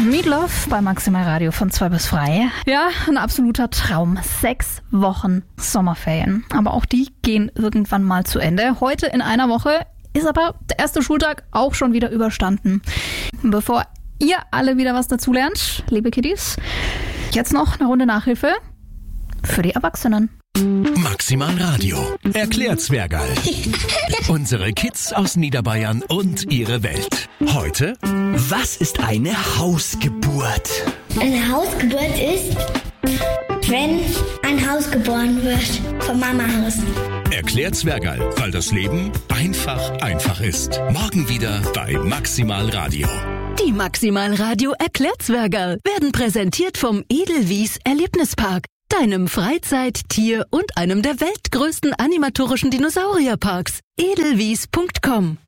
Meatloaf bei Maximal Radio von 2 bis 3. Ja, ein absoluter Traum. 6 Wochen Sommerferien. Aber auch die gehen irgendwann mal zu Ende. Heute in einer Woche ist aber der erste Schultag auch schon wieder überstanden. Bevor ihr alle wieder was dazulernt, liebe Kiddies, jetzt noch eine Runde Nachhilfe für die Erwachsenen. Maximal Radio erklärt Zwergal. Unsere Kids aus Niederbayern und ihre Welt. Heute: Was ist eine Hausgeburt? Eine Hausgeburt ist, wenn ein Haus geboren wird vom Mamahaus. Erklärt Zwergal, weil das Leben einfach ist. Morgen wieder bei Maximal Radio. Die Maximal Radio erklärt Zwergal werden präsentiert vom Edelwies Erlebnispark, deinem Freizeit-, Tier- und einem der weltgrößten animatorischen Dinosaurierparks. Edelwies.com